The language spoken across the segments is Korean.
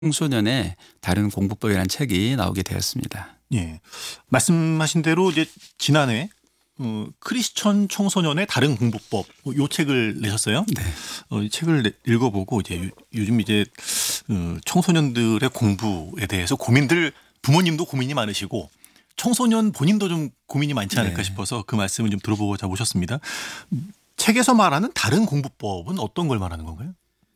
청소년의 다른 공부법이라는 책이 나오게 되었습니다. 예. 말씀하신 대로 이제 지난해 크리스천 청소년의 다른 공부법 요 책을 내셨어요. 네. 이 책을 읽어보고 이제 요즘 이제 청소년들의 공부에 대해서 고민들 부모님도 고민이 많으시고 청소년 본인도 좀 고민이 많지 않을까 네. 싶어서 그 말씀을 좀 들어보고자 모셨습니다. 책에서 말하는 다른 공부법은 어떤 걸 말하는 건가요?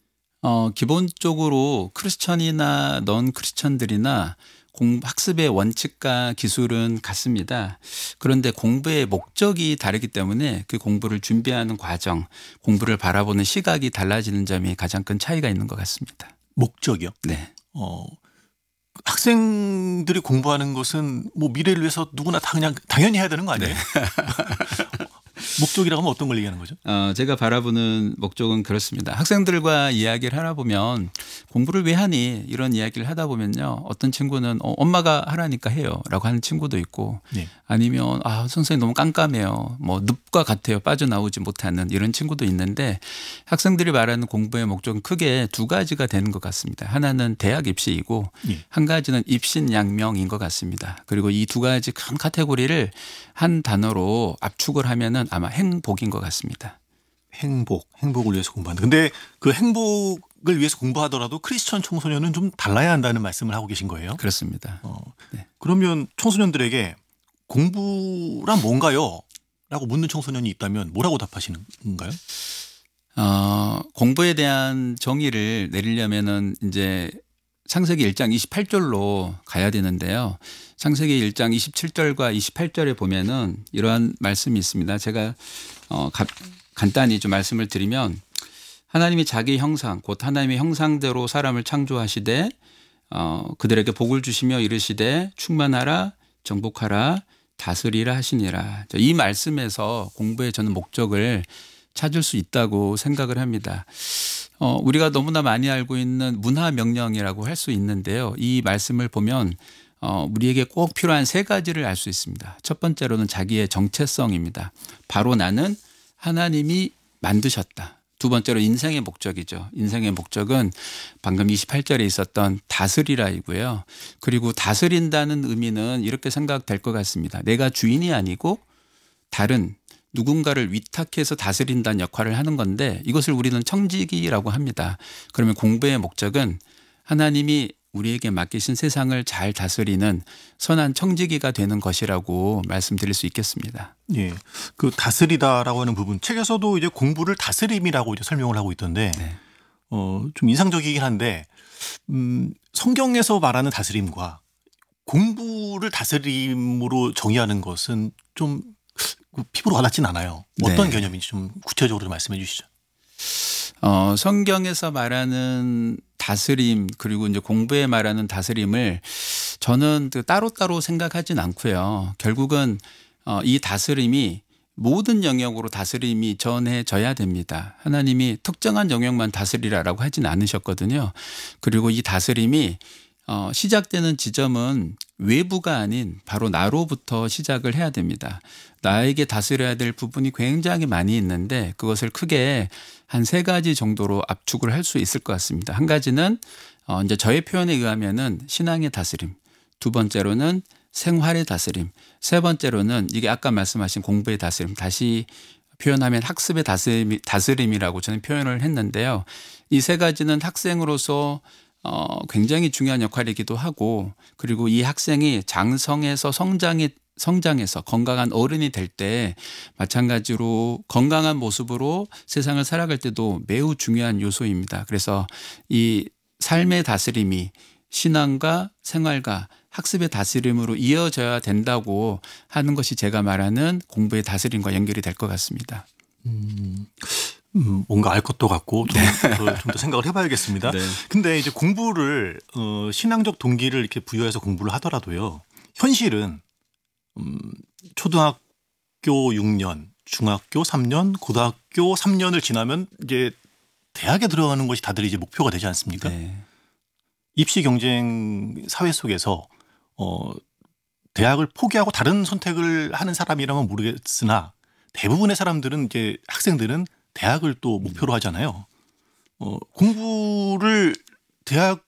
기본적으로 크리스천이나 넌 크리스천들이나 학습의 원칙과 기술은 같습니다. 그런데 공부의 목적이 다르기 때문에 그 공부를 준비하는 과정, 공부를 바라보는 시각이 달라지는 점이 가장 큰 차이가 있는 것 같습니다. 목적이요? 네. 학생들이 공부하는 것은 뭐 미래를 위해서 누구나 다 그냥 당연히 해야 되는 거 아니에요? 목적이라고 하면 어떤 걸 얘기하는 거죠? 제가 바라보는 목적은 그렇습니다. 학생들과 이야기를 하다 보면 공부를 왜 하니 이런 이야기를 하다 보면요. 어떤 친구는 엄마가 하라니까 해요 라고 하는 친구도 있고 네. 아니면 선생님 너무 깜깜해요. 뭐 늪과 같아요. 빠져나오지 못하는 이런 친구도 있는데 학생들이 말하는 공부의 목적은 크게 두 가지가 되는 것 같습니다. 하나는 대학 입시이고 한 가지는 입신양명인 것 같습니다. 그리고 이 두 가지 큰 카테고리를 한 단어로 압축을 하면은 아마 행복인 것 같습니다. 행복을 위해서 공부한다. 근데 그 행복을 위해서 공부하더라도 크리스천 청소년은 좀 달라야 한다는 말씀을 하고 계신 거예요? 그렇습니다. 네. 그러면 청소년들에게 공부란 뭔가요? 라고 묻는 청소년이 있다면 뭐라고 답하시는가요? 공부에 대한 정의를 내리려면은 이제 창세기 1장 28절로 가야 되는데요. 창세기 1장 27절과 28절에 보면은 이러한 말씀이 있습니다. 제가 간단히 좀 말씀을 드리면 하나님이 자기 형상 곧 하나님의 형상대로 사람을 창조하시되 그들에게 복을 주시며 이르시되 충만하라 정복하라 다스리라 하시니라. 이 말씀에서 공부의 저는 목적을 찾을 수 있다고 생각을 합니다. 우리가 너무나 많이 알고 있는 문화 명령이라고 할 수 있는데요. 이 말씀을 보면 우리에게 꼭 필요한 세 가지를 알 수 있습니다. 첫 번째로는 자기의 정체성입니다. 바로 나는 하나님이 만드셨다. 두 번째로 인생의 목적이죠. 인생의 목적은 방금 28절에 있었던 다스리라이고요. 그리고 다스린다는 의미는 이렇게 생각될 것 같습니다. 내가 주인이 아니고 다른 누군가를 위탁해서 다스린다는 역할을 하는 건데 이것을 우리는 청지기라고 합니다. 그러면 공부의 목적은 하나님이 우리에게 맡기신 세상을 잘 다스리는 선한 청지기가 되는 것이라고 말씀드릴 수 있겠습니다. 예. 그 다스리다라고 하는 부분 책에서도 이제 공부를 다스림이라고 이제 설명을 하고 있던데 네. 좀 인상적이긴 한데 성경에서 말하는 다스림과 공부를 다스림으로 정의하는 것은 좀 피부로 와닿진 않아요. 어떤 네. 개념인지 좀 구체적으로 좀 말씀해 주시죠. 성경에서 말하는 다스림 그리고 이제 공부에 말하는 다스림을 저는 따로따로 생각하진 않고요. 결국은 이 다스림이 모든 영역으로 다스림이 전해져야 됩니다. 하나님이 특정한 영역만 다스리라라고 하진 않으셨거든요. 그리고 이 다스림이 시작되는 지점은 외부가 아닌 바로 나로부터 시작을 해야 됩니다. 나에게 다스려야 될 부분이 굉장히 많이 있는데 그것을 크게 한 세 가지 정도로 압축을 할 수 있을 것 같습니다. 한 가지는 이제 저의 표현에 의하면은 신앙의 다스림, 두 번째로는 생활의 다스림, 세 번째로는 이게 아까 말씀하신 공부의 다스림, 다시 표현하면 학습의 다스림이라고 저는 표현을 했는데요. 이 세 가지는 학생으로서 굉장히 중요한 역할이기도 하고 그리고 이 학생이 장성해서 성장해서 건강한 어른이 될 때 마찬가지로 건강한 모습으로 세상을 살아갈 때도 매우 중요한 요소입니다. 그래서 이 삶의 다스림이 신앙과 생활과 학습의 다스림으로 이어져야 된다고 하는 것이 제가 말하는 공부의 다스림과 연결이 될 것 같습니다. 뭔가 알 것도 같고 좀 더 생각을 해봐야겠습니다. 네. 근데 이제 공부를 신앙적 동기를 이렇게 부여해서 공부를 하더라도요. 현실은 초등학교 6년, 중학교 3년, 고등학교 3년을 지나면 이제 대학에 들어가는 것이 다들 이제 목표가 되지 않습니까? 네. 입시 경쟁 사회 속에서 대학을 포기하고 다른 선택을 하는 사람이라면 모르겠으나 대부분의 사람들은 이제 학생들은 대학을 또 목표로 하잖아요. 공부를 대학